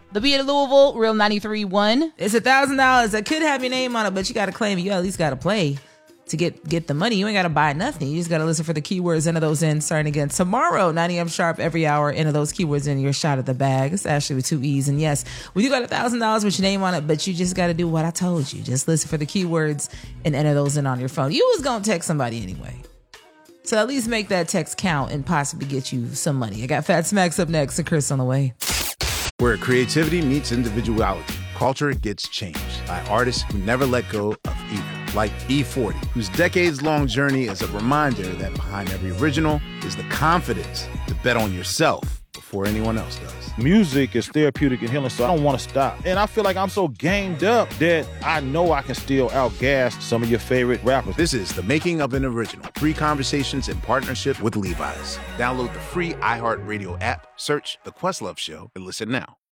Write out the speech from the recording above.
The Beat of Louisville, Real 93.1. It's $1,000 that could have your name on it, but you got to claim it. You at least got to play to get the money. You ain't got to buy nothing. You just got to listen for the keywords, enter those in, starting again tomorrow, 9 a.m. sharp, every hour. Enter those keywords in your shot at the bag. It's Ashley with 2 E's. And yes, we do got $1,000 with your name on it, but you just got to do what I told you. Just listen for the keywords and enter those in on your phone. You was going to text somebody anyway. So at least make that text count and possibly get you some money. I got Fat Smacks up next and Chris on the way. Where creativity meets individuality, culture gets changed by artists who never let go of either. Like E40, whose decades-long journey is a reminder that behind every original is the confidence to bet on yourself before anyone else does. Music is therapeutic and healing, so I don't want to stop. And I feel like I'm so gamed up that I know I can still outgas some of your favorite rappers. This is The Making of an Original. 3 conversations in partnership with Levi's. Download the free iHeartRadio app, search The Questlove Show, and listen now.